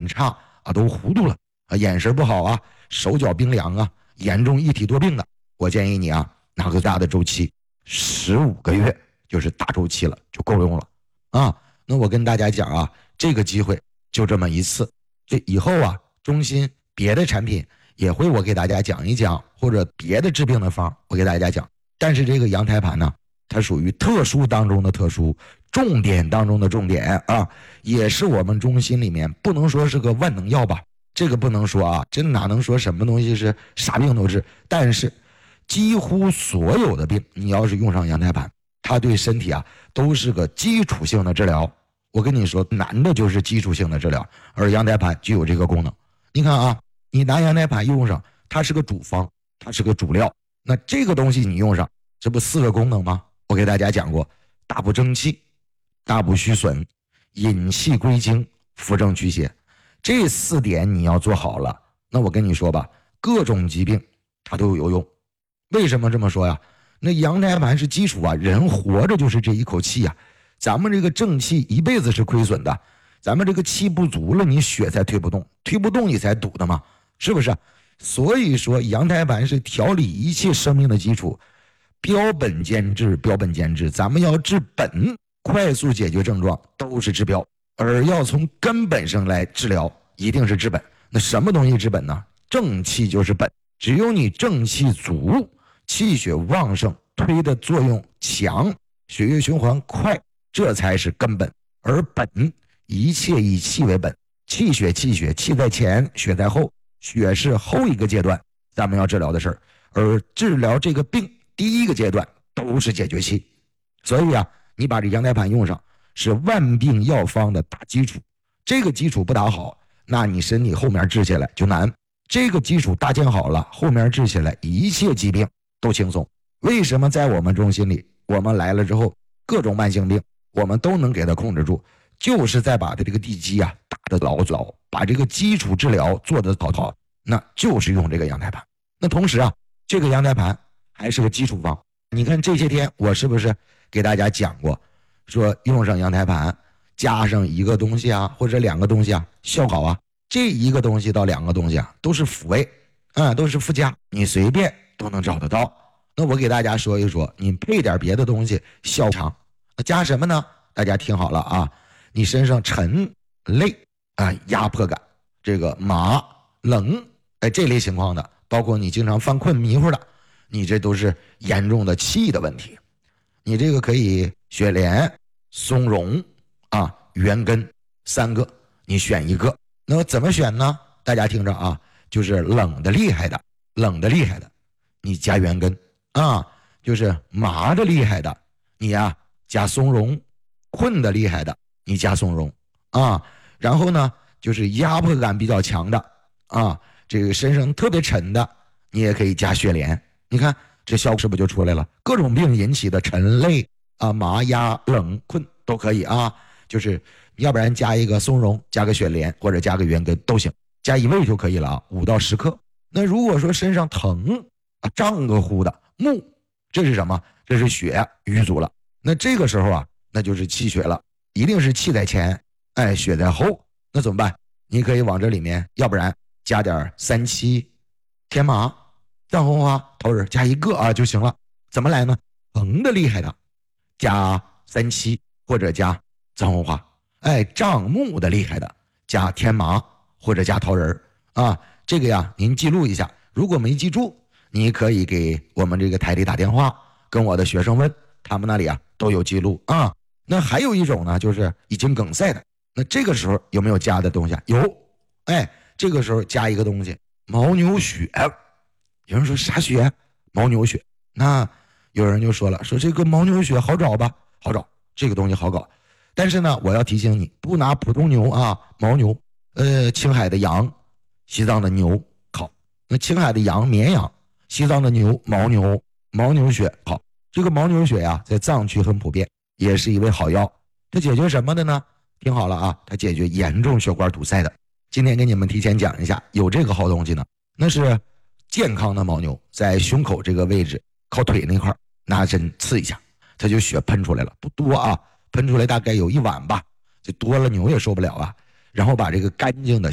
差啊，都糊涂了啊，眼神不好啊，手脚冰凉啊，严重一体多病的，我建议你啊，拿个大的周期，15个月就是大周期了，就够用了啊。那我跟大家讲啊，这个机会就这么一次，这以后啊，中心别的产品也会我给大家讲一讲，或者别的治病的方我给大家讲。但是这个羊胎盘呢，它属于特殊当中的特殊，重点当中的重点啊，也是我们中心里面不能说是个万能药吧，这个不能说啊，这哪能说什么东西是啥病都治？但是几乎所有的病，你要是用上羊胎盘，它对身体啊都是个基础性的治疗。我跟你说，难的就是基础性的治疗，而羊胎盘就有这个功能。你看啊，你拿羊胎盘用上，它是个主方，它是个主料，那这个东西你用上，这不4个功能吗？我给大家讲过，大补正气，大补虚损，引气归经，扶正祛邪，这4点你要做好了，那我跟你说吧，各种疾病它都有用。为什么这么说呀？那羊胎盘是基础啊，人活着就是这一口气啊，咱们这个正气一辈子是亏损的，咱们这个气不足了，你血才推不动，推不动你才堵的嘛，是不是？所以说羊胎盘是调理一切生命的基础，标本兼治，标本兼治，咱们要治本，快速解决症状都是治标，而要从根本上来治疗，一定是治本。那什么东西治本呢？正气就是本，只有你正气足，气血旺盛，推的作用强，血液循环快，这才是根本。而本一切以气为本，气血气在前，血在后，血是后一个阶段咱们要治疗的事儿，而治疗这个病第一个阶段都是解决气。所以啊，你把这羊胎盘用上，是万病药方的大基础，这个基础不打好，那你身体后面治下来就难，这个基础搭建好了，后面治下来一切疾病都轻松。为什么在我们中心里，我们来了之后，各种慢性病我们都能给它控制住，就是在把它这个地基啊打得牢，把这个基础治疗做得好，那就是用这个羊胎盘。那同时啊，这个羊胎盘还是个基础方。你看这些天我是不是给大家讲过，说用上羊胎盘加上一个东西啊，或者2个东西啊，效好啊。这1个东西到2个东西啊，都是辅味啊，都是附加，你随便都能找得到。那我给大家说一说，你配点别的东西效强。那加什么呢？大家听好了啊，你身上沉累啊，压迫感，这个麻冷，这类情况的，包括你经常犯困迷糊的，你这都是严重的气的问题。你这个可以雪莲、松茸啊、元根3个，你选一个。那怎么选呢？大家听着啊，就是冷的厉害的，你加元根啊；就是麻的厉害的，你呀加松茸；困的厉害的，你加松茸啊。然后呢，就是压迫感比较强的啊，这个身上特别沉的，你也可以加雪莲。你看这效果是不是就出来了？各种病引起的沉累啊、麻压冷困都可以啊，就是要不然加一个松茸，加个雪莲，或者加个元根都行，加1味就可以了啊，5到10克。那如果说身上疼啊、胀个乎的木，这是什么？这是血瘀阻了。那这个时候啊，那就是气血了，一定是气在前，血在后。那怎么办？你可以往这里面，要不然加点3七、天麻、藏红花、桃仁，加1个啊就行了。怎么来呢？疼的厉害的加3七或者加藏红花，胀木的厉害的加天麻或者加桃仁啊。这个呀您记录一下，如果没记住，你可以给我们这个台里打电话，跟我的学生问，他们那里啊都有记录啊。那还有一种呢，就是已经梗塞的，那这个时候有没有加的东西？有，这个时候加一个东西，牦牛血。有人说啥血？牦牛血。那有人就说了，说这个牦牛血好找吧？好找，这个东西好搞。但是呢，我要提醒你，不拿普通牛啊，牦牛，青海的羊，西藏的牛好。那青海的羊绵羊，西藏的牛牦牛血好。这个牦牛血呀，在藏区很普遍，也是一味好药。它解决什么的呢？听好了啊，它解决严重血管堵塞的。今天给你们提前讲一下，有这个好东西呢，那是健康的牦牛，在胸口这个位置，靠腿那块拿针刺一下，它就血喷出来了，不多啊，喷出来大概有1碗吧，这多了牛也受不了啊。然后把这个干净的